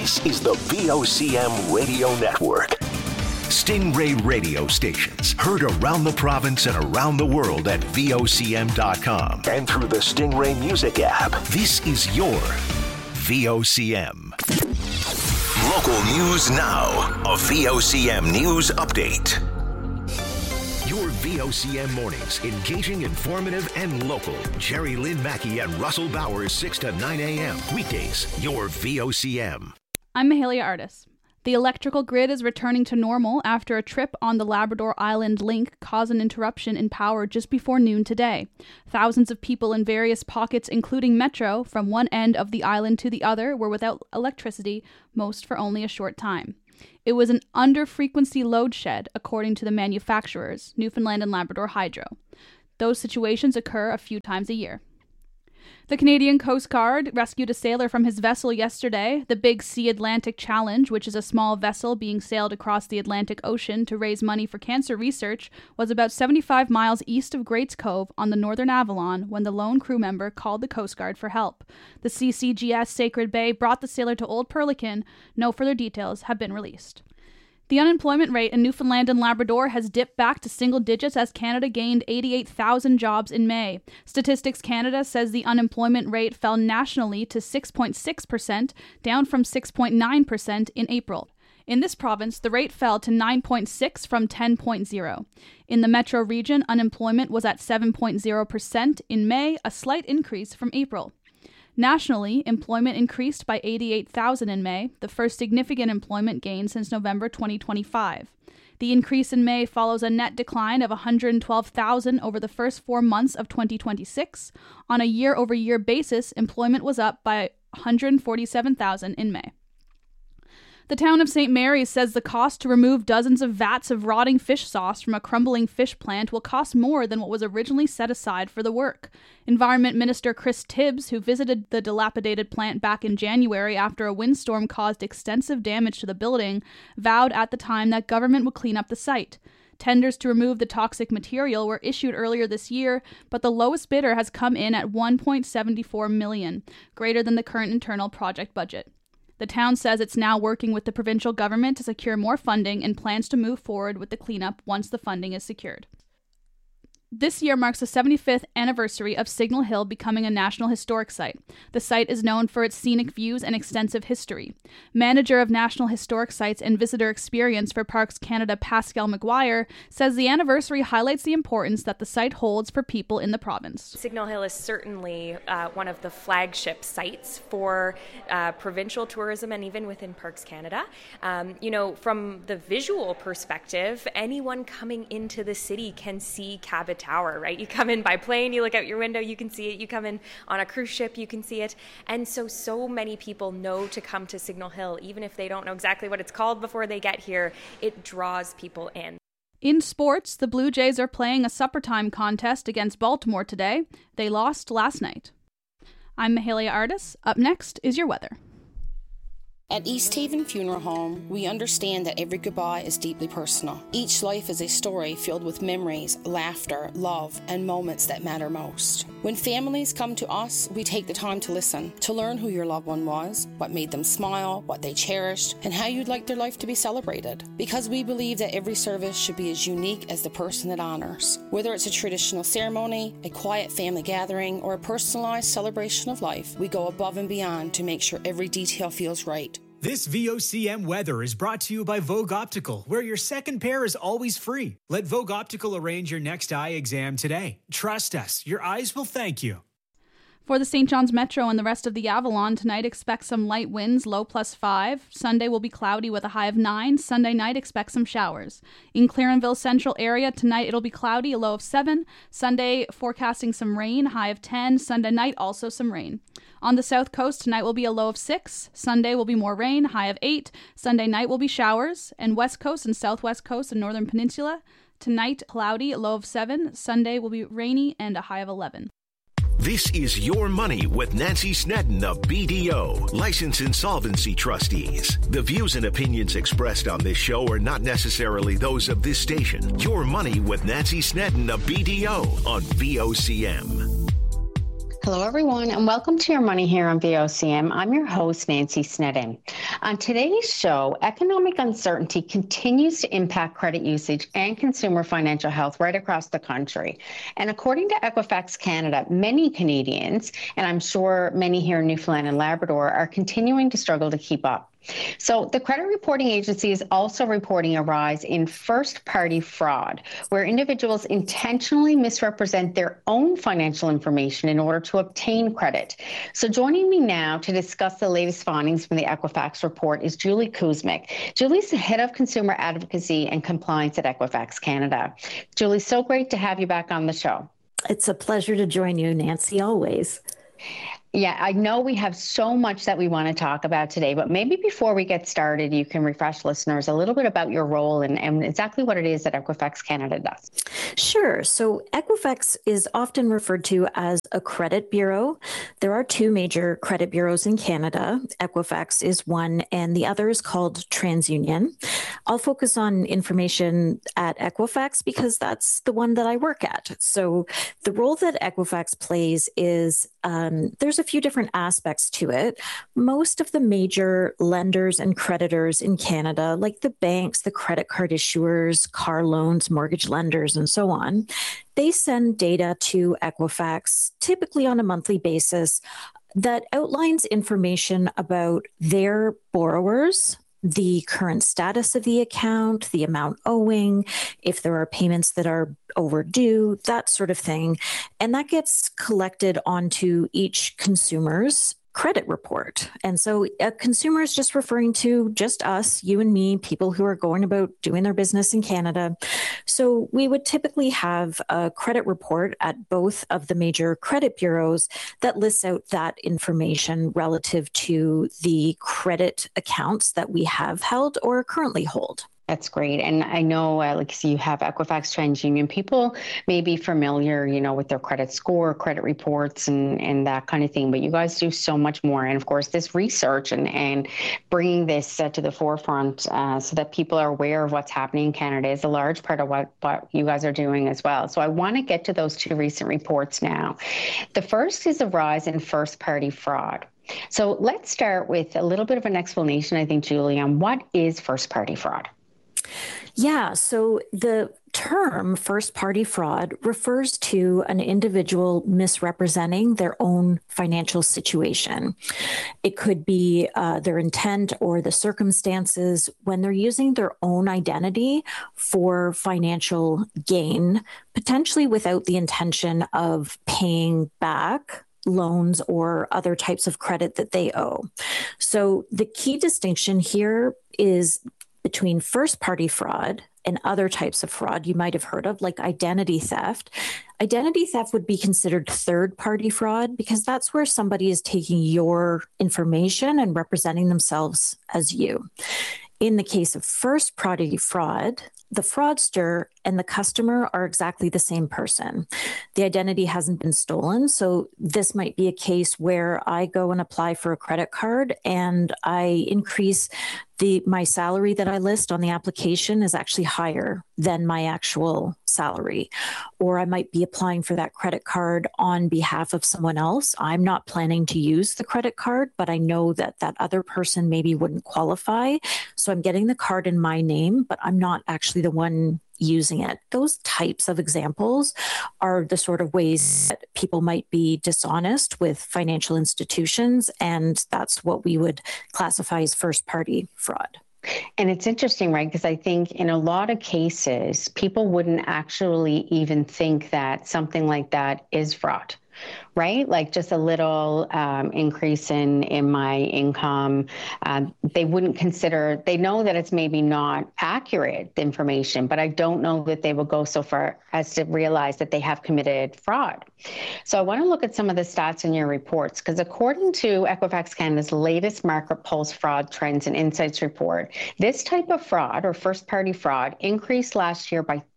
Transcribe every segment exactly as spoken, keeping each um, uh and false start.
This is the V O C M Radio Network. Stingray radio stations heard around the province and around the world at V O C M dot com and through the Stingray Music app. This is your V O C M. Local news now. A V O C M News Update. Your V O C M mornings, engaging, informative, and local. Jerry Lynn Mackey and Russell Bowers, six to nine a.m. Weekdays, your V O C M. I'm Mahalia Artis. The electrical grid is returning to normal after a trip on the Labrador Island Link caused an interruption in power just before noon today. Thousands of people in various pockets, including Metro, from one end of the island to the other, were without electricity, most for only a short time. It was an under-frequency load shed, according to the manufacturers, Newfoundland and Labrador Hydro. Those situations occur a few times a year. The Canadian Coast Guard rescued a sailor from his vessel yesterday. The Big Sea Atlantic Challenge, which is a small vessel being sailed across the Atlantic Ocean to raise money for cancer research, was about seventy-five miles east of Greats Cove on the Northern Avalon when the lone crew member called the Coast Guard for help. The C C G S Sacred Bay brought the sailor to Old Perlican. No further details have been released. The unemployment rate in Newfoundland and Labrador has dipped back to single digits as Canada gained eighty-eight thousand jobs in May. Statistics Canada says the unemployment rate fell nationally to six point six percent, down from six point nine percent in April. In this province, the rate fell to nine point six from ten point zero. In the Metro region, unemployment was at seven point zero percent in May, a slight increase from April. Nationally, employment increased by eighty-eight thousand in May, the first significant employment gain since November twenty twenty-five. The increase in May follows a net decline of one hundred twelve thousand over the first four months of twenty twenty-six. On a year-over-year basis, employment was up by one hundred forty-seven thousand in May. The town of Saint Mary's says the cost to remove dozens of vats of rotting fish sauce from a crumbling fish plant will cost more than what was originally set aside for the work. Environment Minister Chris Tibbs, who visited the dilapidated plant back in January after a windstorm caused extensive damage to the building, vowed at the time that government would clean up the site. Tenders to remove the toxic material were issued earlier this year, but the lowest bidder has come in at one point seven four million dollars, greater than the current internal project budget. The town says it's now working with the provincial government to secure more funding and plans to move forward with the cleanup once the funding is secured. This year marks the seventy-fifth anniversary of Signal Hill becoming a National Historic Site. The site is known for its scenic views and extensive history. Manager of National Historic Sites and Visitor Experience for Parks Canada, Pascal McGuire, says the anniversary highlights the importance that the site holds for people in the province. Signal Hill is certainly uh, one of the flagship sites for uh, provincial tourism and even within Parks Canada. Um, you know, from the visual perspective, anyone coming into the city can see Cabot Tower, right? You come in by plane, you look out your window, you can see it. You come in on a cruise ship, you can see it. And so, so many people know to come to Signal Hill, even if they don't know exactly what it's called before they get here. It draws people in. In sports, the Blue Jays are playing a supper time contest against Baltimore today. They lost last night. I'm Mahalia Artis. Up next is your weather. At East Haven Funeral Home, we understand that every goodbye is deeply personal. Each life is a story filled with memories, laughter, love, and moments that matter most. When families come to us, we take the time to listen, to learn who your loved one was, what made them smile, what they cherished, and how you'd like their life to be celebrated. Because we believe that every service should be as unique as the person it honors. Whether it's a traditional ceremony, a quiet family gathering, or a personalized celebration of life, we go above and beyond to make sure every detail feels right. This V O C M weather is brought to you by Vogue Optical, where your second pair is always free. Let Vogue Optical arrange your next eye exam today. Trust us, your eyes will thank you. For the Saint John's Metro and the rest of the Avalon, tonight expect some light winds, low plus five. Sunday will be cloudy with a high of nine. Sunday night expect some showers. In Clarenville Central area, tonight it'll be cloudy, a low of seven. Sunday forecasting some rain, high of ten. Sunday night also some rain. On the south coast, tonight will be a low of six. Sunday will be more rain, high of eight. Sunday night will be showers. And west coast and southwest coast and northern peninsula, tonight cloudy, a low of seven. Sunday will be rainy and a high of eleven. This is Your Money with Nancy Snedden of B D O, Licensed Insolvency Trustees. The views and opinions expressed on this show are not necessarily those of this station. Your Money with Nancy Snedden of B D O on V O C M. Hello, everyone, and welcome to Your Money here on V O C M. I'm your host, Nancy Snedden. On today's show, economic uncertainty continues to impact credit usage and consumer financial health right across the country. And according to Equifax Canada, many Canadians, and I'm sure many here in Newfoundland and Labrador, are continuing to struggle to keep up. So the credit reporting agency is also reporting a rise in first-party fraud, where individuals intentionally misrepresent their own financial information in order to obtain credit. So joining me now to discuss the latest findings from the Equifax report is Julie Kuzmic. Julie's the head of consumer advocacy and compliance at Equifax Canada. Julie, so great to have you back on the show. It's a pleasure to join you, Nancy, always. Yeah, I know we have so much that we want to talk about today, but maybe before we get started, you can refresh listeners a little bit about your role and, and exactly what it is that Equifax Canada does. Sure. So Equifax is often referred to as a credit bureau. There are two major credit bureaus in Canada. Equifax is one, and the other is called TransUnion. I'll focus on information at Equifax because that's the one that I work at. So the role that Equifax plays is um, there's a few different aspects to it. Most of the major lenders and creditors in Canada, like the banks, the credit card issuers, car loans, mortgage lenders, and so on, they send data to Equifax, typically on a monthly basis, that outlines information about their borrowers, the current status of the account, the amount owing, if there are payments that are overdue, that sort of thing. And that gets collected onto each consumer's credit report. And so a consumer is just referring to just us, you and me, people who are going about doing their business in Canada. So we would typically have a credit report at both of the major credit bureaus that lists out that information relative to the credit accounts that we have held or currently hold. That's great. And I know, uh, like, so you have Equifax TransUnion. People may be familiar, you know, with their credit score, credit reports, and, and that kind of thing. But you guys do so much more. And of course, this research and, and bringing this uh, to the forefront uh, so that people are aware of what's happening in Canada is a large part of what, what you guys are doing as well. So I want to get to those two recent reports now. The first is a rise in first-party fraud. So let's start with a little bit of an explanation, I think, Julie, on what is first-party fraud. Yeah, so the term first-party fraud refers to an individual misrepresenting their own financial situation. It could be uh, their intent or the circumstances when they're using their own identity for financial gain, potentially without the intention of paying back loans or other types of credit that they owe. So the key distinction here is between first-party fraud and other types of fraud you might have heard of, like identity theft. Identity theft would be considered third-party fraud because that's where somebody is taking your information and representing themselves as you. In the case of first-party fraud, the fraudster and the customer are exactly the same person. The identity hasn't been stolen. So this might be a case where I go and apply for a credit card and I increase the my salary that I list on the application is actually higher than my actual salary. Or I might be applying for that credit card on behalf of someone else. I'm not planning to use the credit card, but I know that that other person maybe wouldn't qualify. So I'm getting the card in my name, but I'm not actually the one using it. Those types of examples are the sort of ways that people might be dishonest with financial institutions, and that's what we would classify as first-party fraud. And it's interesting, right? Because I think in a lot of cases, people wouldn't actually even think that something like that is fraud. Right? Like just a little um, increase in, in my income. Uh, they wouldn't consider, they know that it's maybe not accurate information, but I don't know that they will go so far as to realize that they have committed fraud. So I want to look at some of the stats in your reports, because according to Equifax Canada's latest Market Pulse Fraud Trends and Insights report, this type of fraud or first-party fraud increased last year by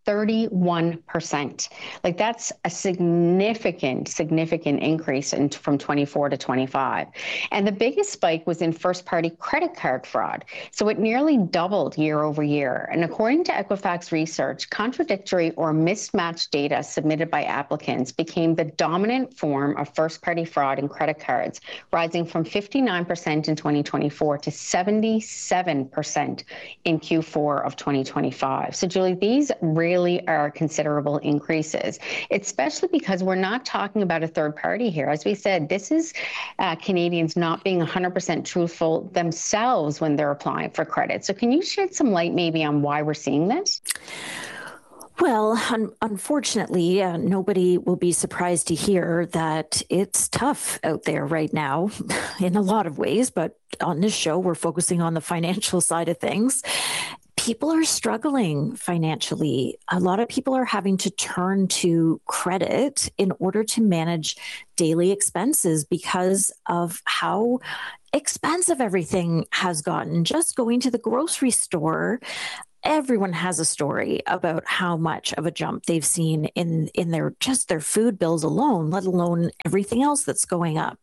thirty-one percent. Like that's a significant, significant increase in, from twenty-four to twenty-five. And the biggest spike was in first-party credit card fraud. So it nearly doubled year over year. And according to Equifax research, contradictory or mismatched data submitted by applicants became the dominant form of first-party fraud in credit cards, rising from fifty-nine percent in twenty twenty-four to seventy-seven percent in Q four of twenty twenty-five. So Julie, these really Really are considerable increases, especially because we're not talking about a third party here. As we said, this is uh, Canadians not being one hundred percent truthful themselves when they're applying for credit. So can you shed some light maybe on why we're seeing this? Well, un- unfortunately, uh, nobody will be surprised to hear that it's tough out there right now in a lot of ways. But on this show, we're focusing on the financial side of things. People are struggling financially. A lot of people are having to turn to credit in order to manage daily expenses because of how expensive everything has gotten. Just going to the grocery store, everyone has a story about how much of a jump they've seen in, in their just their food bills alone, let alone everything else that's going up.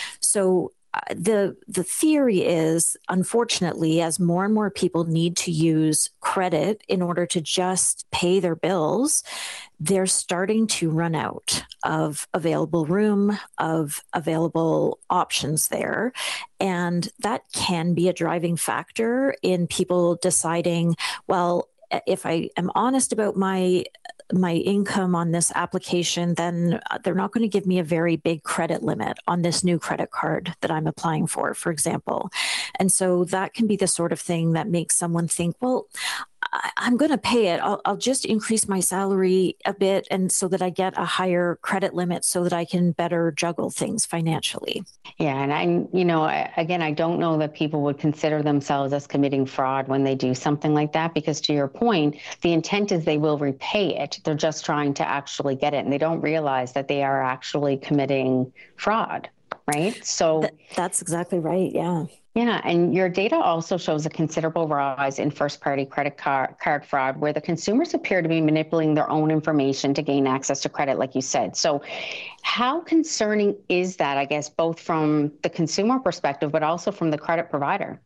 So Uh, the the theory is, unfortunately, as more and more people need to use credit in order to just pay their bills, they're starting to run out of available room, of available options there. And that can be a driving factor in people deciding, well, if I am honest about my my income on this application, then they're not going to give me a very big credit limit on this new credit card that I'm applying for, for example. And so that can be the sort of thing that makes someone think, well, I, I'm going to pay it. I'll, I'll just increase my salary a bit, and so that I get a higher credit limit so that I can better juggle things financially. Yeah. And I, you know, I, again, I don't know that people would consider themselves as committing fraud when they do something like that, because to your point, the intent is they will repay it. They're just trying to actually get it, and they don't realize that they are actually committing fraud, right? So Th- that's exactly right. Yeah. Yeah, and your data also shows a considerable rise in first-party credit card, card fraud, where the consumers appear to be manipulating their own information to gain access to credit, like you said. So how concerning is that, I guess, both from the consumer perspective, but also from the credit provider?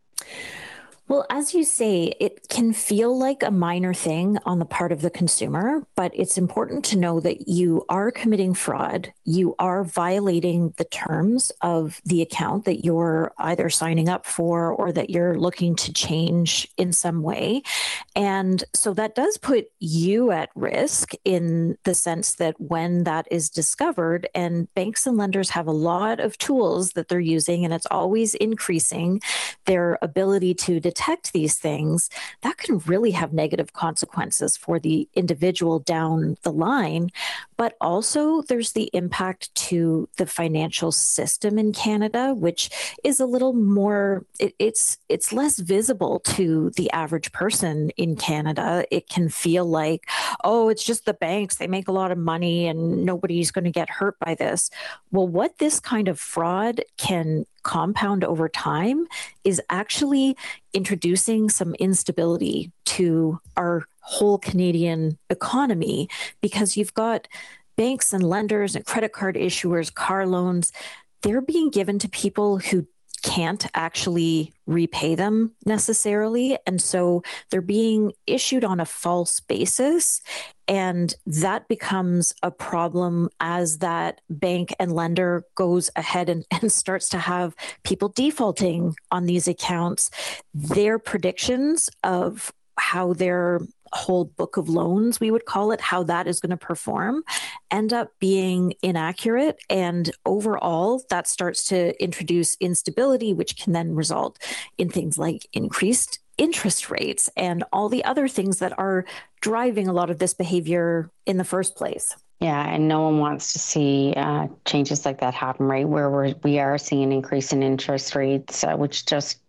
Well, as you say, it can feel like a minor thing on the part of the consumer, but it's important to know that you are committing fraud. You are violating the terms of the account that you're either signing up for or that you're looking to change in some way. And so that does put you at risk in the sense that when that is discovered, and banks and lenders have a lot of tools that they're using, and it's always increasing their ability to detect detect these things, that can really have negative consequences for the individual down the line. But also there's the impact to the financial system in Canada, which is a little more, it, it's it's less visible to the average person in Canada. It can feel like, oh, it's just the banks, they make a lot of money and nobody's going to get hurt by this. Well, what this kind of fraud can compound over time is actually introducing some instability to our whole Canadian economy, because you've got banks and lenders and credit card issuers, car loans, they're being given to people who can't actually repay them necessarily. And so they're being issued on a false basis. And that becomes a problem as that bank and lender goes ahead and, and starts to have people defaulting on these accounts. Their predictions of how their whole book of loans, we would call it, how that is going to perform, end up being inaccurate. And overall, that starts to introduce instability, which can then result in things like increased interest rates and all the other things that are driving a lot of this behavior in the first place. Yeah, and no one wants to see uh, changes like that happen, right? Where we're, we are seeing an increase in interest rates, uh, which just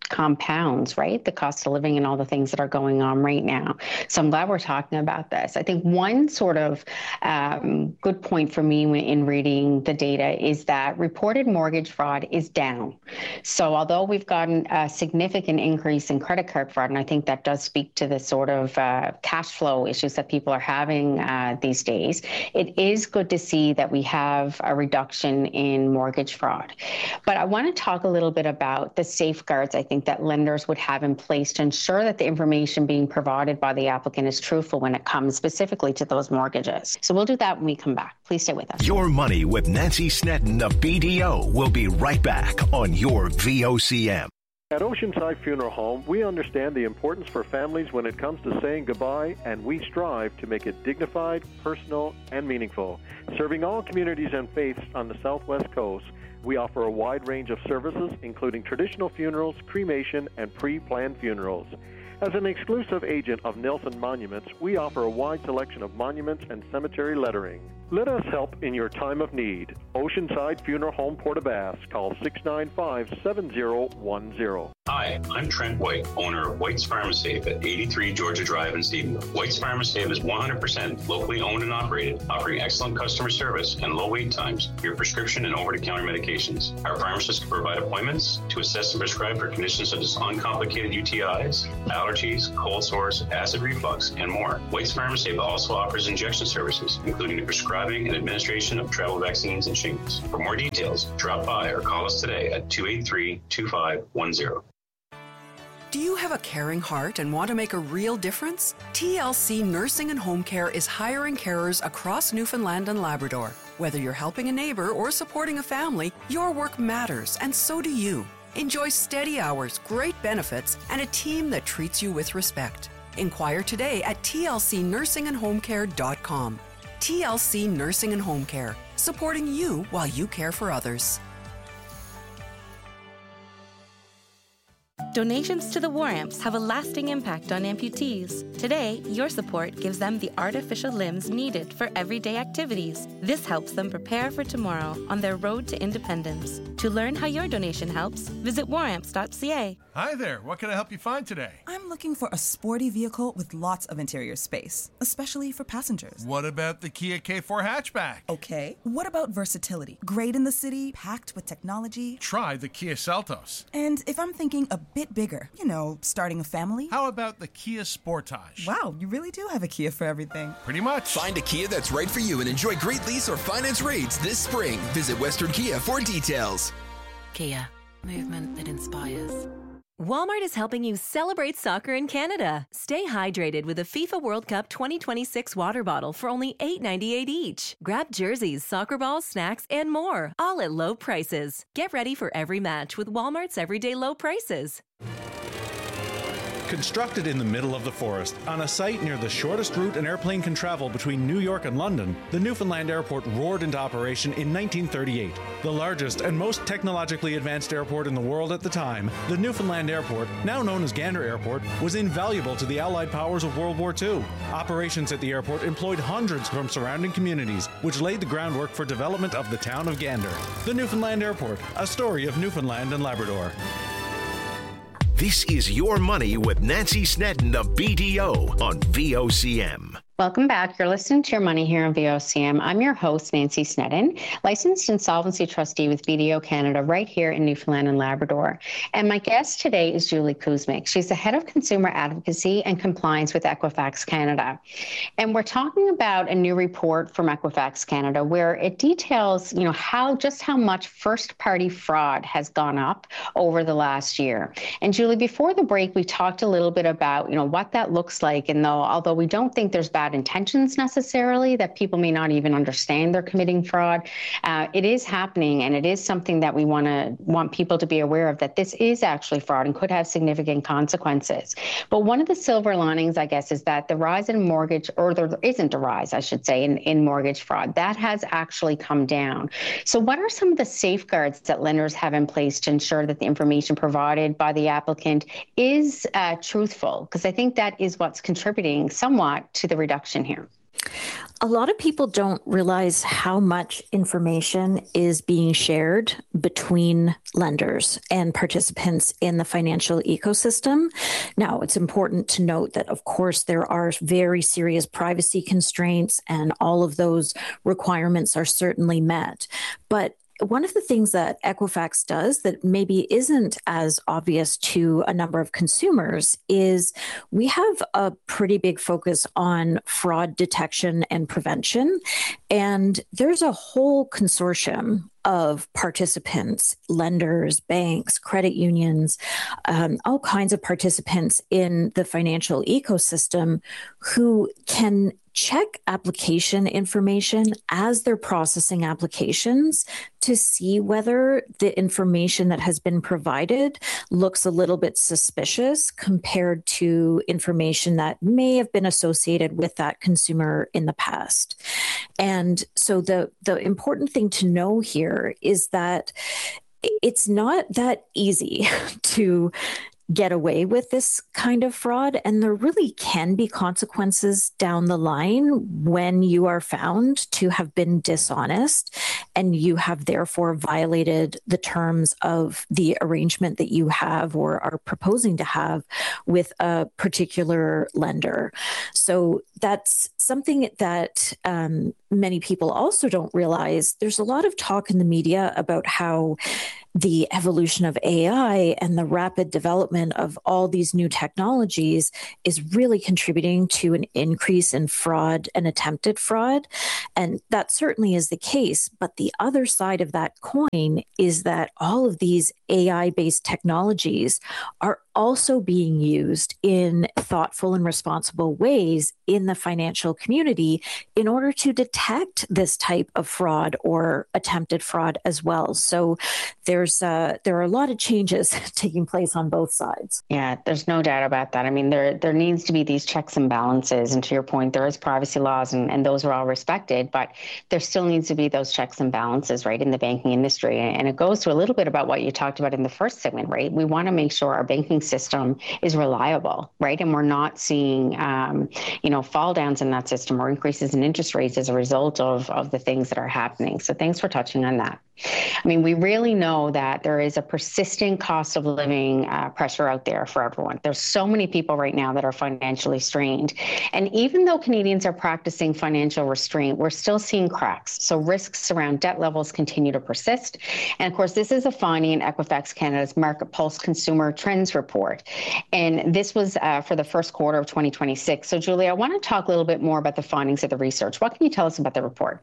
compounds, right? The cost of living and all the things that are going on right now. So I'm glad we're talking about this. I think one sort of um, good point for me when, in reading the data is that reported mortgage fraud is down. So although we've gotten a significant increase in credit card fraud, and I think that does speak to the sort of uh, cash flow issues that people are having uh, these days, it is good to see that we have a reduction in mortgage fraud. But I want to talk a little bit about the safeguards I think that lenders would have in place to ensure that the information being provided by the applicant is truthful when it comes specifically to those mortgages. So we'll do that when we come back. Please stay with us. Your Money with Nancy Snedden of B D O will be right back on your V O C M. At Oceanside Funeral Home, we understand the importance for families when it comes to saying goodbye, and we strive to make it dignified, personal, and meaningful. Serving all communities and faiths on the Southwest Coast, we offer a wide range of services, including traditional funerals, cremation, and pre-planned funerals. As an exclusive agent of Nelson Monuments, we offer a wide selection of monuments and cemetery lettering. Let us help in your time of need. Oceanside Funeral Home, Port-aux-Basques. Call six nine five, seven zero one zero. Hi, I'm Trent White, owner of White's Pharmasafe at eighty-three Georgia Drive in Stephenville. White's Pharmasafe is one hundred percent locally owned and operated, offering excellent customer service and low wait times for your prescription and over-the-counter medications. Our pharmacists can provide appointments to assess and prescribe for conditions such as uncomplicated U T Is, allergies, cold sores, acid reflux, and more. White's Pharmasafe also offers injection services, including the prescribing and administration of travel vaccines and shingles. For more details, drop by or call us today at two eight three, two five one zero. Do you have a caring heart and want to make a real difference? T L C Nursing and Home Care is hiring carers across Newfoundland and Labrador. Whether you're helping a neighbor or supporting a family, your work matters, and so do you. Enjoy steady hours, great benefits, and a team that treats you with respect. Inquire today at T L C nursing and home care dot com. T L C Nursing and Home Care, supporting you while you care for others. Donations to the War Amps have a lasting impact on amputees. Today, your support gives them the artificial limbs needed for everyday activities. This helps them prepare for tomorrow on their road to independence. To learn how your donation helps, visit war amps dot c a. Hi there, what can I help you find today? I'm looking for a sporty vehicle with lots of interior space, especially for passengers. What about the Kia K four hatchback? Okay. What about versatility? Great in the city, packed with technology. Try the Kia Seltos. And if I'm thinking a bit bigger, you know, starting a family? How about the Kia Sportage? Wow, you really do have a Kia for everything. Pretty much. Find a Kia that's right for you and enjoy great lease or finance rates this spring. Visit Western Kia for details. Kia, movement that inspires. Walmart is helping you celebrate soccer in Canada. Stay hydrated with a FIFA World Cup twenty twenty-six water bottle for only eight ninety-eight each. Grab jerseys, soccer balls, snacks, and more, all at low prices. Get ready for every match with Walmart's everyday low prices. Constructed in the middle of the forest, on a site near the shortest route an airplane can travel between New York and London, the Newfoundland Airport roared into operation in nineteen thirty-eight. The largest and most technologically advanced airport in the world at the time, the Newfoundland Airport, now known as Gander Airport, was invaluable to the Allied powers of World War Two. Operations at the airport employed hundreds from surrounding communities, which laid the groundwork for development of the town of Gander. The Newfoundland Airport, a story of Newfoundland and Labrador. This is Your Money with Nancy Snedden of B D O on V O C M. Welcome back. You're listening to Your Money here on V O C M. I'm your host, Nancy Snedden, licensed insolvency trustee with B D O Canada right here in Newfoundland and Labrador. And my guest today is Julie Kuzmic. She's the head of consumer advocacy and compliance with Equifax Canada. And we're talking about a new report from Equifax Canada where it details, you know, how just how much first-party fraud has gone up over the last year. And Julie, before the break, we talked a little bit about, you know, what that looks like. And though, although we don't think there's bad intentions necessarily, that people may not even understand they're committing fraud. Uh, it is happening, and it is something that we want to want people to be aware of, that this is actually fraud and could have significant consequences. But one of the silver linings, I guess, is that the rise in mortgage, or there isn't a rise, I should say, in, in mortgage fraud, that has actually come down. So what are some of the safeguards that lenders have in place to ensure that the information provided by the applicant is uh, truthful? Because I think that is what's contributing somewhat to the reduction here. A lot of people don't realize how much information is being shared between lenders and participants in the financial ecosystem. Now, it's important to note that, of course, there are very serious privacy constraints, and all of those requirements are certainly met. But one of the things that Equifax does that maybe isn't as obvious to a number of consumers is we have a pretty big focus on fraud detection and prevention. And there's a whole consortium of participants, lenders, banks, credit unions, um, all kinds of participants in the financial ecosystem who can check application information as they're processing applications to see whether the information that has been provided looks a little bit suspicious compared to information that may have been associated with that consumer in the past. And so the, the important thing to know here is that it's not that easy to get away with this kind of fraud. And there really can be consequences down the line when you are found to have been dishonest and you have therefore violated the terms of the arrangement that you have or are proposing to have with a particular lender. So that's something that um, many people also don't realize. There's a lot of talk in the media about how the evolution of A I and the rapid development of all these new technologies is really contributing to an increase in fraud and attempted fraud. And that certainly is the case. But the other side of that coin is that all of these A I-based technologies are also being used in thoughtful and responsible ways in the financial community in order to detect this type of fraud or attempted fraud as well. So there's uh, there are a lot of changes taking place on both sides. Yeah, there's no doubt about that. I mean, there there needs to be these checks and balances. And to your point, there is privacy laws and, and those are all respected, but there still needs to be those checks and balances, right, in the banking industry. And it goes to a little bit about what you talked about in the first segment, right? We want to make sure our banking system is reliable, right? And we're not seeing, um, you know, fall downs in that system or increases in interest rates as a result of, of the things that are happening. So thanks for touching on that. I mean, we really know that there is a persistent cost of living uh, pressure out there for everyone. There's so many people right now that are financially strained. And even though Canadians are practicing financial restraint, we're still seeing cracks. So risks around debt levels continue to persist. And of course, this is a finding in Equifax Canada's Market Pulse Consumer Trends Report. And this was uh, for the first quarter of twenty twenty-six. So Julie, I want to talk a little bit more about the findings of the research. What can you tell us about the report?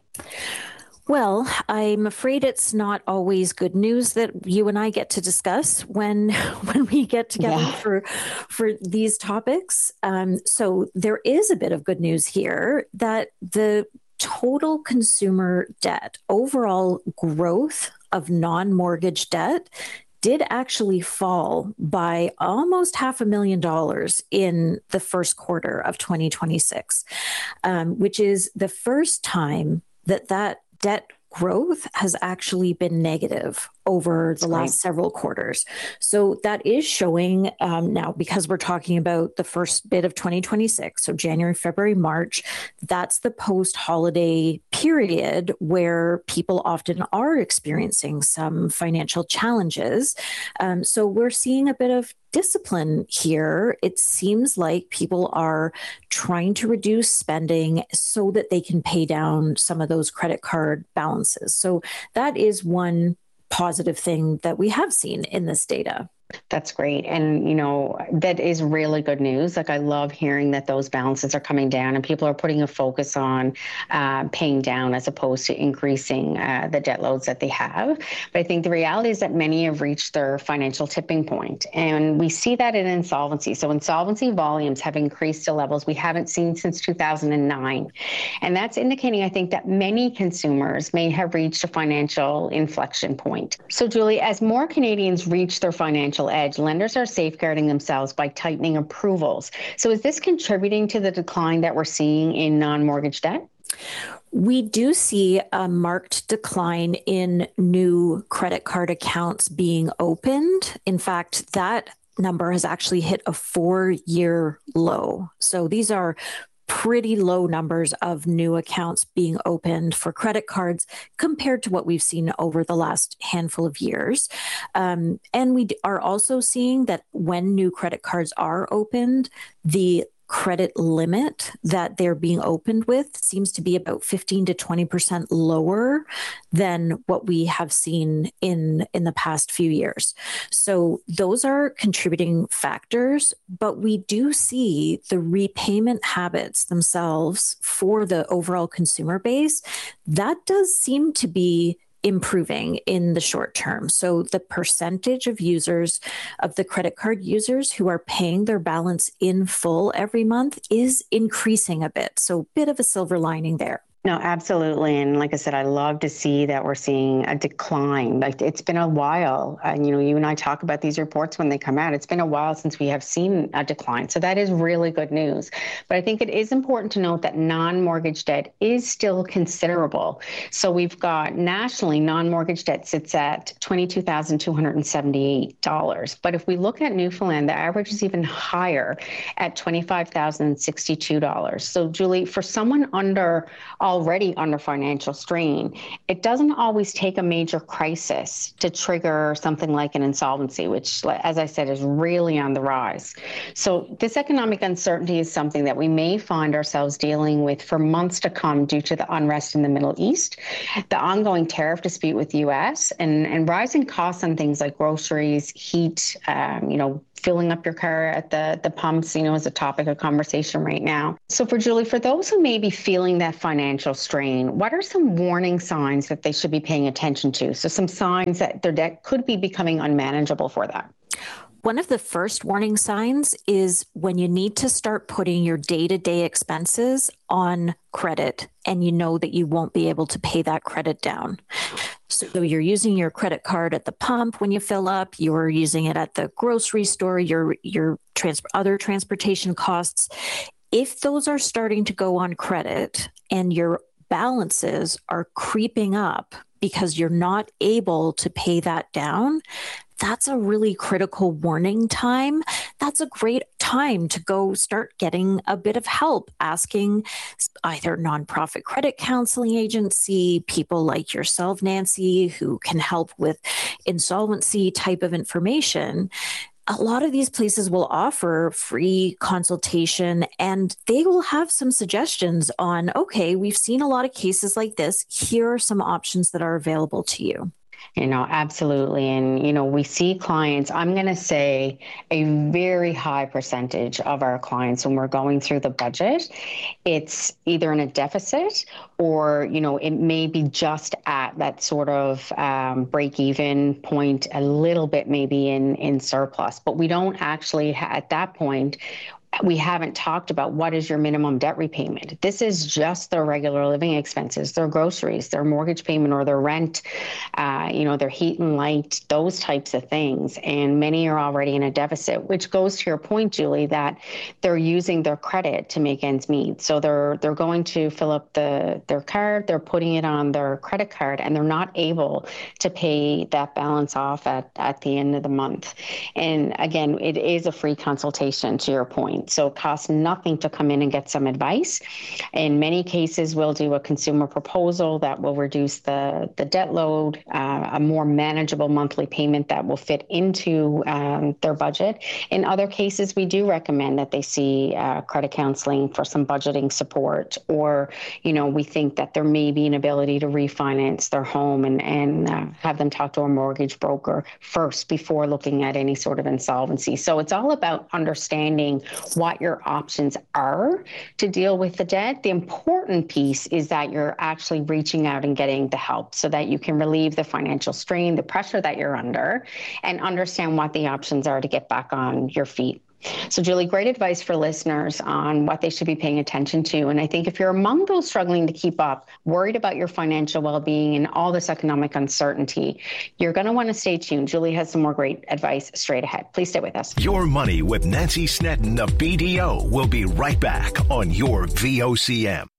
Well, I'm afraid it's not always good news that you and I get to discuss when when we get together yeah. for for these topics. Um, so there is a bit of good news here that the total consumer debt, overall growth of non-mortgage debt, did actually fall by almost half a million dollars in the first quarter of twenty twenty-six, um, which is the first time that that debt growth has actually been negative over the last several quarters. So that is showing um, now, because we're talking about the first bit of twenty twenty-six, so January, February, March, that's the post-holiday period where people often are experiencing some financial challenges. Um, so we're seeing a bit of discipline here. It seems like people are trying to reduce spending so that they can pay down some of those credit card balances. So that is one positive thing that we have seen in this data. That's great. And, you know, that is really good news. Like, I love hearing that those balances are coming down and people are putting a focus on uh, paying down as opposed to increasing uh, the debt loads that they have. But I think the reality is that many have reached their financial tipping point. And we see that in insolvency. So insolvency volumes have increased to levels we haven't seen since two thousand nine. And that's indicating, I think, that many consumers may have reached a financial inflection point. So, Julie, as more Canadians reach their financial edge, lenders are safeguarding themselves by tightening approvals. So is this contributing to the decline that we're seeing in non-mortgage debt? We do see a marked decline in new credit card accounts being opened. In fact, that number has actually hit a four-year low. So these are pretty low numbers of new accounts being opened for credit cards compared to what we've seen over the last handful of years. Um, and we are also seeing that when new credit cards are opened, the credit limit that they're being opened with seems to be about fifteen to twenty percent lower than what we have seen in, in the past few years. So those are contributing factors, but we do see the repayment habits themselves for the overall consumer base. That does seem to be improving in the short term. So the percentage of users, of the credit card users who are paying their balance in full every month is increasing a bit. So a bit of a silver lining there. No, absolutely. And like I said, I love to see that we're seeing a decline. Like it's been a while. And, you know, you and I talk about these reports when they come out. It's been a while since we have seen a decline. So that is really good news. But I think it is important to note that non-mortgage debt is still considerable. So we've got nationally, non-mortgage debt sits at twenty-two thousand two hundred seventy-eight dollars. But if we look at Newfoundland, the average is even higher at twenty-five thousand sixty-two dollars. So Julie, for someone under already under financial strain, it doesn't always take a major crisis to trigger something like an insolvency, which, as I said, is really on the rise. So this economic uncertainty is something that we may find ourselves dealing with for months to come due to the unrest in the Middle East, the ongoing tariff dispute with the U S, and, and rising costs on things like groceries, heat, um, you know, filling up your car at the, the pumps, you know, is a topic of conversation right now. So for Julie, for those who may be feeling that financial strain, what are some warning signs that they should be paying attention to? So some signs that their debt could be becoming unmanageable for them. One of the first warning signs is when you need to start putting your day-to-day expenses on credit and you know that you won't be able to pay that credit down. So you're using your credit card at the pump when you fill up, you're using it at the grocery store, your your trans- other transportation costs. If those are starting to go on credit and your balances are creeping up because you're not able to pay that down, that's a really critical warning time. That's a great time to go start getting a bit of help, asking either nonprofit credit counseling agency, people like yourself, Nancy, who can help with insolvency type of information. A lot of these places will offer free consultation and they will have some suggestions on, okay, we've seen a lot of cases like this. Here are some options that are available to you. You know, absolutely. And, you know, we see clients, I'm going to say a very high percentage of our clients when we're going through the budget, it's either in a deficit or, you know, it may be just at that sort of um, break even point, a little bit maybe in, in surplus, but we don't actually ha- at that point, we haven't talked about what is your minimum debt repayment. This is just their regular living expenses, their groceries, their mortgage payment or their rent, uh, you know, their heat and light, those types of things. And many are already in a deficit, which goes to your point, Julie, that they're using their credit to make ends meet. So they're they're going to fill up the their card, they're putting it on their credit card, and they're not able to pay that balance off at, at the end of the month. And again, it is a free consultation to your point. So it costs nothing to come in and get some advice. In many cases, we'll do a consumer proposal that will reduce the, the debt load, uh, a more manageable monthly payment that will fit into um, their budget. In other cases, we do recommend that they see uh, credit counseling for some budgeting support, or, you know, we think that there may be an ability to refinance their home and, and uh, have them talk to a mortgage broker first before looking at any sort of insolvency. So it's all about understanding what your options are to deal with the debt. The important piece is that you're actually reaching out and getting the help so that you can relieve the financial strain, the pressure that you're under, and understand what the options are to get back on your feet. So Julie, great advice for listeners on what they should be paying attention to. And I think if you're among those struggling to keep up, worried about your financial well-being and all this economic uncertainty, you're going to want to stay tuned. Julie has some more great advice straight ahead. Please stay with us. Your Money with Nancy Snedden of B D O will be right back on your V O C M.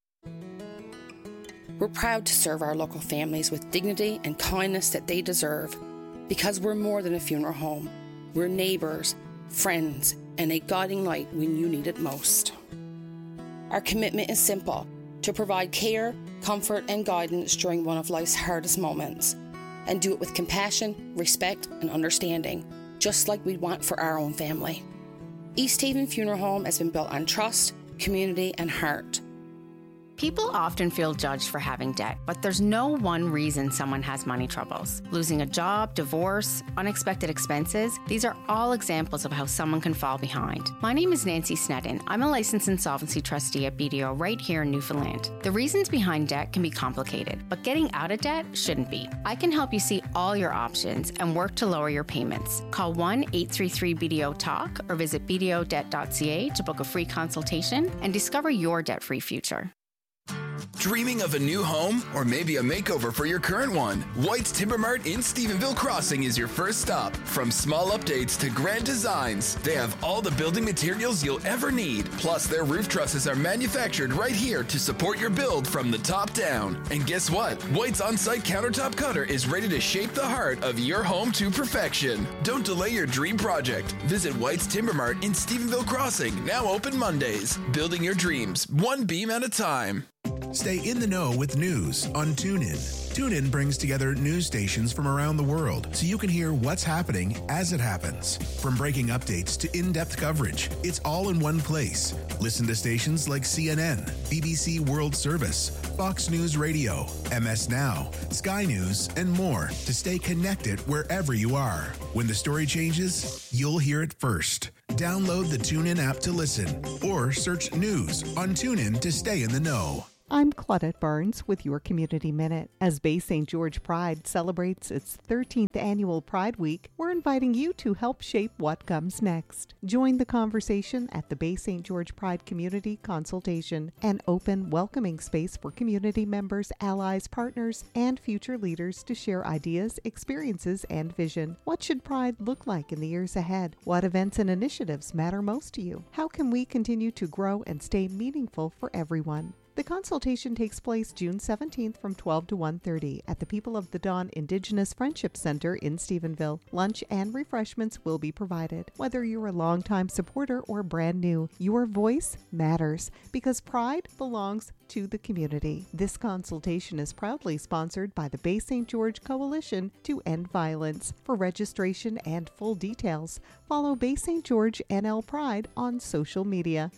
We're proud to serve our local families with dignity and kindness that they deserve, because we're more than a funeral home. We're neighbours, friends, and a guiding light when you need it most. Our commitment is simple: to provide care, comfort, and guidance during one of life's hardest moments, and do it with compassion, respect, and understanding, just like we'd want for our own family. East Haven Funeral Home has been built on trust, community, and heart. People often feel judged for having debt, but there's no one reason someone has money troubles. Losing a job, divorce, unexpected expenses, these are all examples of how someone can fall behind. My name is Nancy Snedden. I'm a licensed insolvency trustee at B D O right here in Newfoundland. The reasons behind debt can be complicated, but getting out of debt shouldn't be. I can help you see all your options and work to lower your payments. Call one eight three three B D O talk or visit b d o debt dot c a to book a free consultation and discover your debt-free future. Dreaming of a new home or maybe a makeover for your current one? White's Timber Mart in Stephenville Crossing is your first stop. From small updates to grand designs, they have all the building materials you'll ever need. Plus, their roof trusses are manufactured right here to support your build from the top down. And guess what? White's on-site countertop cutter is ready to shape the heart of your home to perfection. Don't delay your dream project. Visit White's Timber Mart in Stephenville Crossing, now open Mondays. Building your dreams, one beam at a time. Stay in the know with news on TuneIn. TuneIn brings together news stations from around the world so you can hear what's happening as it happens. From breaking updates to in-depth coverage, it's all in one place. Listen to stations like C N N, B B C World Service, Fox News Radio, M S Now, Sky News, and more to stay connected wherever you are. When the story changes, you'll hear it first. Download the TuneIn app to listen or search news on TuneIn to stay in the know. I'm Claudette Barnes with your Community Minute. As Bay Saint George Pride celebrates its thirteenth annual Pride Week, we're inviting you to help shape what comes next. Join the conversation at the Bay Saint George Pride Community Consultation, an open, welcoming space for community members, allies, partners, and future leaders to share ideas, experiences, and vision. What should Pride look like in the years ahead? What events and initiatives matter most to you? How can we continue to grow and stay meaningful for everyone? The consultation takes place June seventeenth from twelve to one thirty at the People of the Dawn Indigenous Friendship Center in Stephenville. Lunch and refreshments will be provided. Whether you're a longtime supporter or brand new, your voice matters because Pride belongs to the community. This consultation is proudly sponsored by the Bay Saint George Coalition to End Violence. For registration and full details, follow Bay Saint George N L Pride on social media.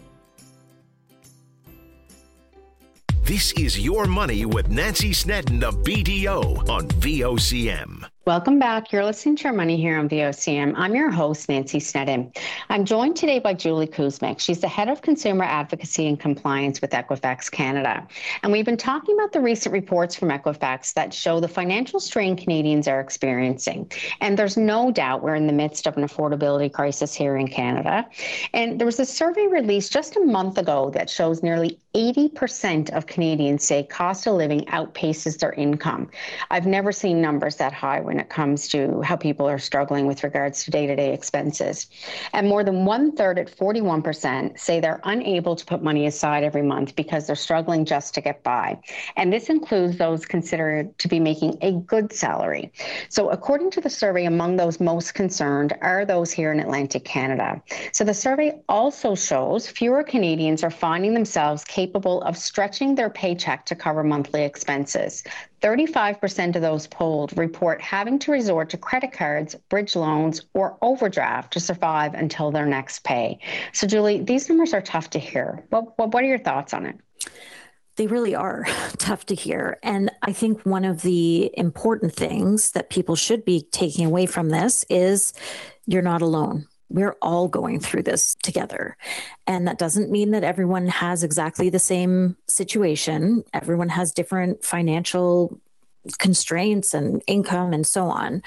This is Your Money with Nancy Snedden of B D O on V O C M. Welcome back. You're listening to Your Money here on V O C M. I'm your host, Nancy Snedden. I'm joined today by Julie Kuzmic. She's the Head of Consumer Advocacy and Compliance with Equifax Canada. And we've been talking about the recent reports from Equifax that show the financial strain Canadians are experiencing. And there's no doubt we're in the midst of an affordability crisis here in Canada. And there was a survey released just a month ago that shows nearly eighty percent of Canadians say cost of living outpaces their income. I've never seen numbers that high when it comes to how people are struggling with regards to day-to-day expenses. And more than one third at forty-one percent say they're unable to put money aside every month because they're struggling just to get by. And this includes those considered to be making a good salary. So according to the survey, among those most concerned are those here in Atlantic Canada. So the survey also shows fewer Canadians are finding themselves capable of stretching their paycheck to cover monthly expenses. thirty-five percent of those polled report having to resort to credit cards, bridge loans, or overdraft to survive until their next pay. So, Julie, these numbers are tough to hear. What, what, what are your thoughts on it? They really are tough to hear. And I think one of the important things that people should be taking away from this is you're not alone. We're all going through this together. And that doesn't mean that everyone has exactly the same situation. Everyone has different financial constraints and income and so on.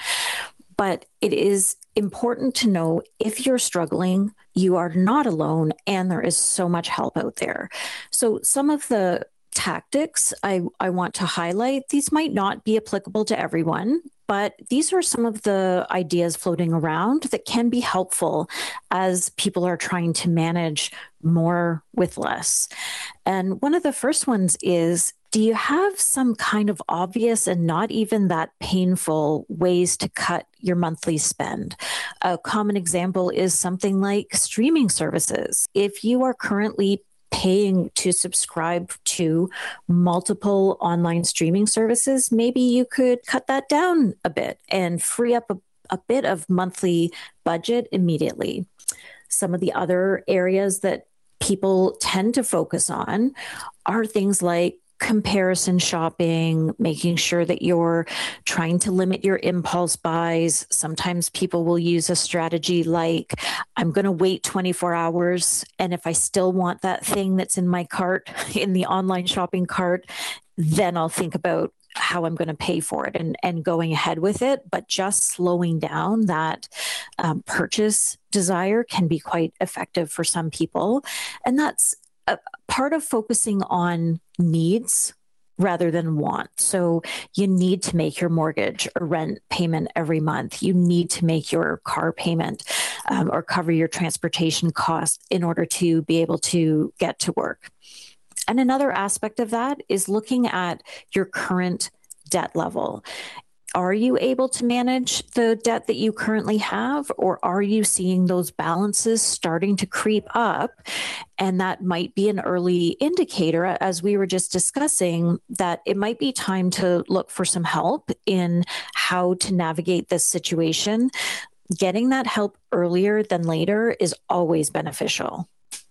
But it is important to know if you're struggling, you are not alone, and there is so much help out there. So some of the tactics I, I want to highlight, these might not be applicable to everyone, but these are some of the ideas floating around that can be helpful as people are trying to manage more with less. And one of the first ones is, do you have some kind of obvious and not even that painful ways to cut your monthly spend? A common example is something like streaming services. If you are currently paying to subscribe to multiple online streaming services, maybe you could cut that down a bit and free up a, a bit of monthly budget immediately. Some of the other areas that people tend to focus on are things like comparison shopping, making sure that you're trying to limit your impulse buys. Sometimes people will use a strategy like, I'm going to wait twenty-four hours, and if I still want that thing that's in my cart, in the online shopping cart, then I'll think about how I'm going to pay for it and, and going ahead with it. But just slowing down that um, purchase desire can be quite effective for some people. And that's a part of focusing on needs rather than want. So you need to make your mortgage or rent payment every month. You need to make your car payment um, or cover your transportation costs in order to be able to get to work. And another aspect of that is looking at your current debt level. Are you able to manage the debt that you currently have, or are you seeing those balances starting to creep up? And that might be an early indicator, as we were just discussing, that it might be time to look for some help in how to navigate this situation. Getting that help earlier than later is always beneficial.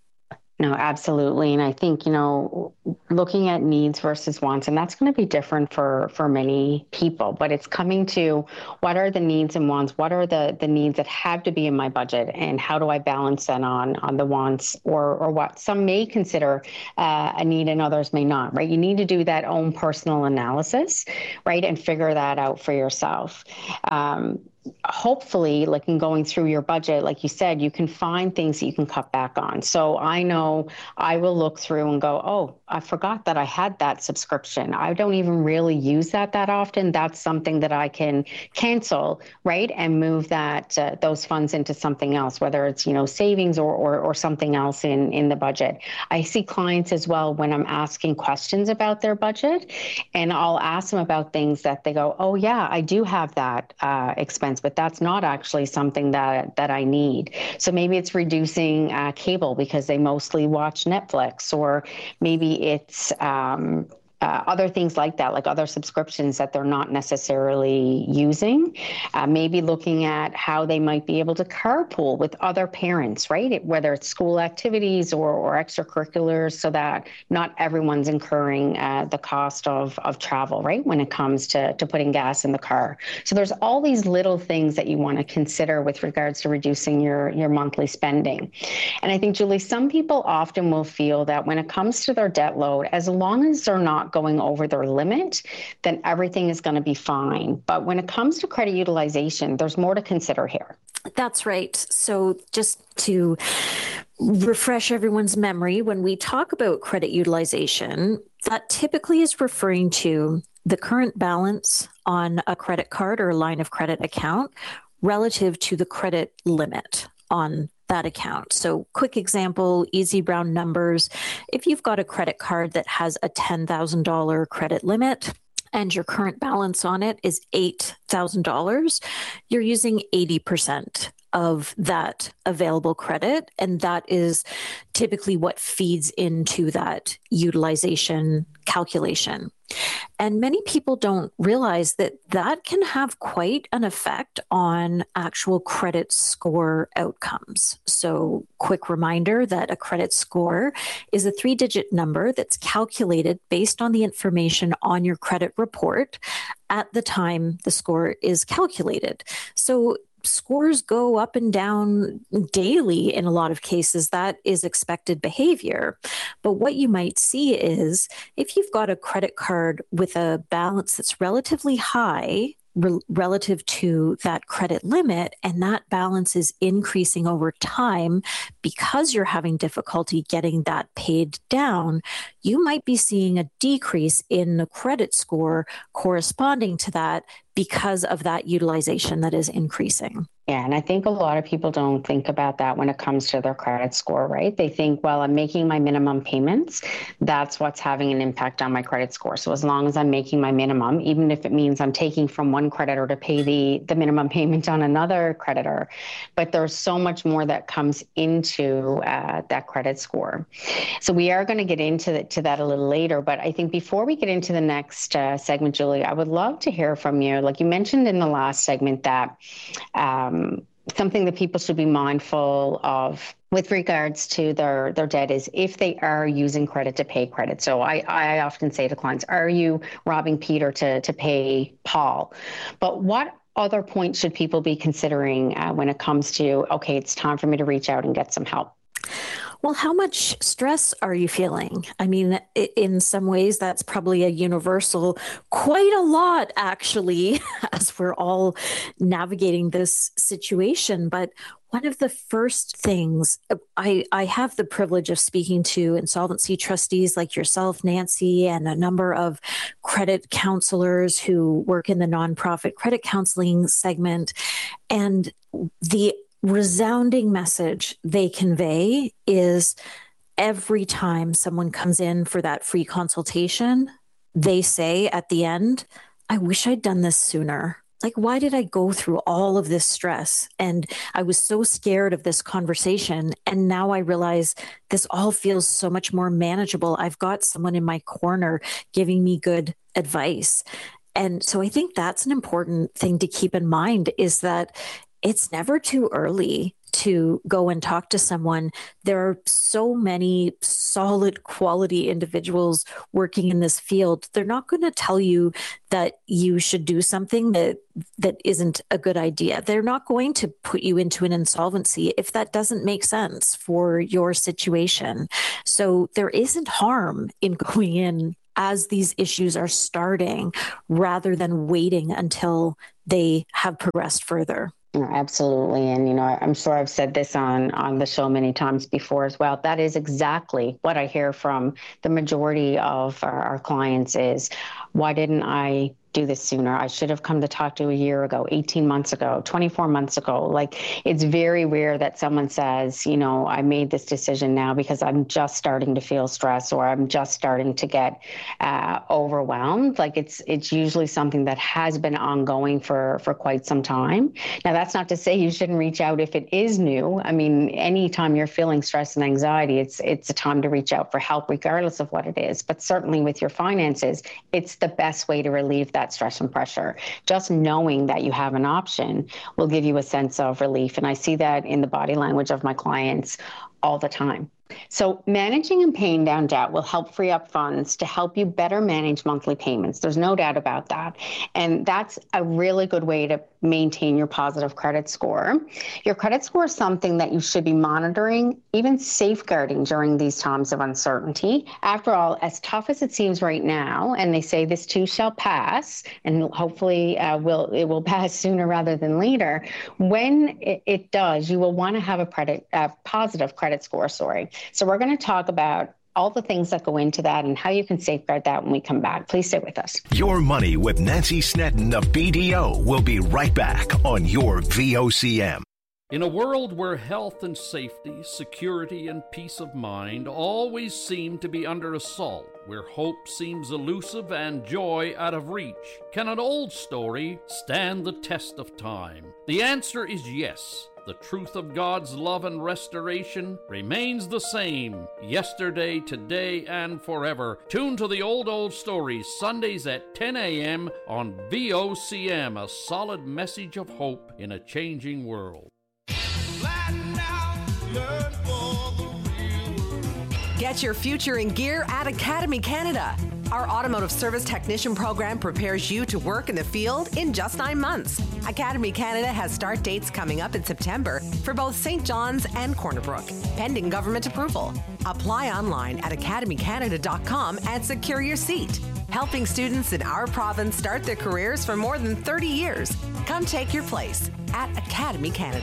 No, absolutely. And I think, you know, looking at needs versus wants, and that's going to be different for, for many people, but it's coming to what are the needs and wants? What are the, the needs that have to be in my budget? And how do I balance that on, on the wants or, or what some may consider uh, a need and others may not, right? You need to do that own personal analysis, right? And figure that out for yourself. Um, hopefully, like in going through your budget, like you said, you can find things that you can cut back on. So I know I will look through and go, oh, I forgot that I had that subscription. I don't even really use that that often. That's something that I can cancel, right? And move that uh, those funds into something else, whether it's, you know, savings or, or or something else in, in the budget. I see clients as well when I'm asking questions about their budget, and I'll ask them about things that they go, oh yeah, I do have that uh, expense, but that's not actually something that, that I need. So maybe it's reducing uh, cable because they mostly watch Netflix, or maybe it's um, uh, other things like that, like other subscriptions that they're not necessarily using. Uh, maybe looking at how they might be able to carpool with other parents, right? It, whether it's school activities or, or extracurriculars, so that not everyone's incurring uh, the cost of, of travel, right? When it comes to, to putting gas in the car. So there's all these little things that you want to consider with regards to reducing your, your monthly spending. And I think, Julie, some people often will feel that when it comes to their debt load, as long as they're not going over their limit, then everything is going to be fine. But when it comes to credit utilization, there's more to consider here. That's right. So just to refresh everyone's memory, when we talk about credit utilization, that typically is referring to the current balance on a credit card or a line of credit account relative to the credit limit on that account. So quick example, easy round numbers. If you've got a credit card that has a ten thousand dollars credit limit and your current balance on it is eight thousand dollars, you're using eighty percent of that available credit. And that is typically what feeds into that utilization calculation. And many people don't realize that that can have quite an effect on actual credit score outcomes. So quick reminder that a credit score is a three-digit number that's calculated based on the information on your credit report at the time the score is calculated. So scores go up and down daily in a lot of cases. That is expected behavior. But what you might see is if you've got a credit card with a balance that's relatively high re- relative to that credit limit, and that balance is increasing over time because you're having difficulty getting that paid down, you might be seeing a decrease in the credit score corresponding to that, because of that utilization that is increasing. Yeah, and I think a lot of people don't think about that when it comes to their credit score, right? They think, well, I'm making my minimum payments. That's what's having an impact on my credit score. So as long as I'm making my minimum, even if it means I'm taking from one creditor to pay the, the minimum payment on another creditor, but there's so much more that comes into uh, that credit score. So we are going to get into the, to that a little later, but I think before we get into the next uh, segment, Julie, I would love to hear from you. Like you mentioned in the last segment that um, something that people should be mindful of with regards to their, their debt is if they are using credit to pay credit. So I, I often say to clients, are you robbing Peter to, to pay Paul? But what other points should people be considering uh, when it comes to, okay, it's time for me to reach out and get some help? Well, how much stress are you feeling? I mean, in some ways, that's probably a universal, quite a lot, actually, as we're all navigating this situation. But one of the first things, I, I have the privilege of speaking to insolvency trustees like yourself, Nancy, and a number of credit counselors who work in the nonprofit credit counseling segment. And the resounding message they convey is every time someone comes in for that free consultation, they say at the end, I wish I'd done this sooner. Like, why did I go through all of this stress? And I was so scared of this conversation. And now I realize this all feels so much more manageable. I've got someone in my corner giving me good advice. And so I think that's an important thing to keep in mind, is that it's never too early to go and talk to someone. There are so many solid quality individuals working in this field. They're not going to tell you that you should do something that that isn't a good idea. They're not going to put you into an insolvency if that doesn't make sense for your situation. So there isn't harm in going in as these issues are starting rather than waiting until they have progressed further. Absolutely. And, you know, I'm sure I've said this on, on the show many times before as well. That is exactly what I hear from the majority of our, our clients is, why didn't I do this sooner? I should have come to talk to a year ago, eighteen months ago, twenty-four months ago. Like, it's very rare that someone says, you know, I made this decision now because I'm just starting to feel stress or I'm just starting to get uh, overwhelmed. Like it's it's usually something that has been ongoing for, for quite some time. Now, that's not to say you shouldn't reach out if it is new. I mean, anytime you're feeling stress and anxiety, it's it's a time to reach out for help regardless of what it is. But certainly with your finances, it's the best way to relieve that That stress and pressure. Just knowing that you have an option will give you a sense of relief. And I see that in the body language of my clients all the time. So managing and paying down debt will help free up funds to help you better manage monthly payments. There's no doubt about that. And that's a really good way to maintain your positive credit score. Your credit score is something that you should be monitoring, even safeguarding during these times of uncertainty. After all, as tough as it seems right now, and they say this too shall pass, and hopefully uh, will it will pass sooner rather than later, when it, it does, you will want to have a credit, uh, positive credit score, sorry. So we're going to talk about all the things that go into that and how you can safeguard that when we come back. Please stay with us. Your Money with Nancy Snedden of B D O will be right back on your V O C M. In a world where health and safety, security and peace of mind always seem to be under assault, where hope seems elusive and joy out of reach, can an old story stand the test of time? The answer is yes. The truth of God's love and restoration remains the same, yesterday, today, and forever. Tune to the Old Old Stories, Sundays at ten a.m. on V O C M, a solid message of hope in a changing world. Get your future in gear at Academy Canada. Our automotive service technician program prepares you to work in the field in just nine months. Academy Canada has start dates coming up in September for both Saint John's and Corner Brook, pending government approval. Apply online at academy canada dot com and secure your seat. Helping students in our province start their careers for more than thirty years. Come take your place at Academy Canada.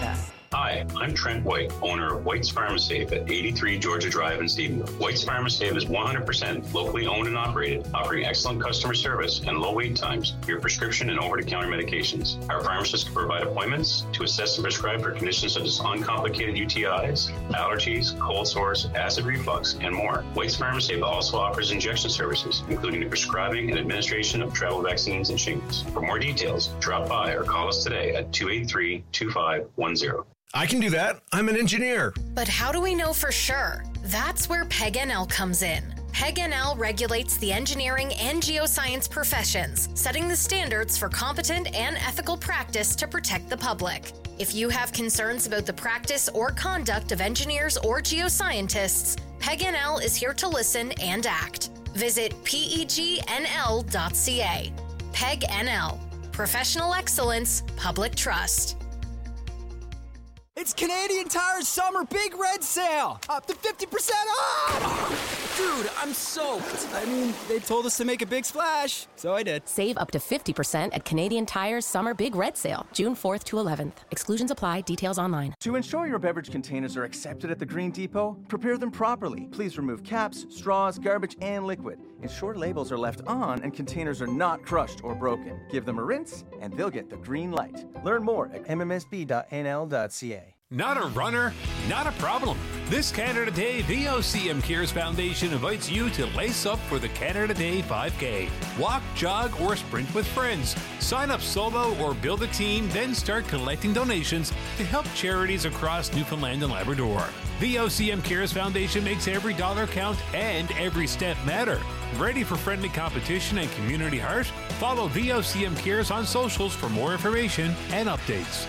Hi, I'm Trent White, owner of White's Pharmasafe at eighty-three Georgia Drive in Stephenville. White's Pharmasafe is one hundred percent locally owned and operated, offering excellent customer service and low wait times for your prescription and over-the-counter medications. Our pharmacists can provide appointments to assess and prescribe for conditions such as uncomplicated U T Is, allergies, cold sores, acid reflux, and more. White's Pharmasafe also offers injection services, including the prescribing and administration of travel vaccines and shingles. For more details, drop by or call us today at two eight three, two five one zero. I can do that. I'm an engineer. But how do we know for sure? That's where P E G N L comes in. P E G N L regulates the engineering and geoscience professions, setting the standards for competent and ethical practice to protect the public. If you have concerns about the practice or conduct of engineers or geoscientists, P E G N L is here to listen and act. Visit P E G N L dot C A. P E G N L. Professional excellence, public trust. It's Canadian Tire's summer big red sale. Up to fifty percent off! Dude, I'm soaked. I mean, they told us to make a big splash, so I did. Save up to fifty percent at Canadian Tire's summer big red sale, June fourth to eleventh. Exclusions apply. Details online. To ensure your beverage containers are accepted at the Green Depot, prepare them properly. Please remove caps, straws, garbage, and liquid. Ensure labels are left on and containers are not crushed or broken. Give them a rinse, and they'll get the green light. Learn more at m m s b dot n l dot c a. Not a runner? Not a problem. This Canada Day, V O C M Cares Foundation invites you to lace up for the Canada Day five K. Walk, jog, or sprint with friends. Sign up solo or build a team, then start collecting donations to help charities across Newfoundland and Labrador. V O C M Cares Foundation makes every dollar count and every step matter. Ready for friendly competition and community heart? Follow V O C M Cares on socials for more information and updates.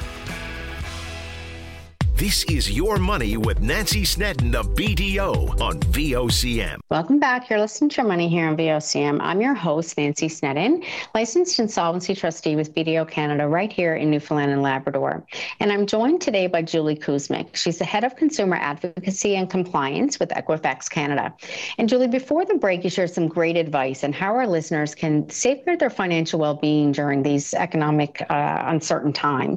This is Your Money with Nancy Snedden of B D O on V O C M. Welcome back. You're listening to Your Money here on V O C M. I'm your host, Nancy Snedden, licensed insolvency trustee with B D O Canada right here in Newfoundland and Labrador. And I'm joined today by Julie Kuzmic. She's the head of consumer advocacy and compliance with Equifax Canada. And Julie, before the break, you shared some great advice on how our listeners can safeguard their financial well-being during these economic uh, uncertain times.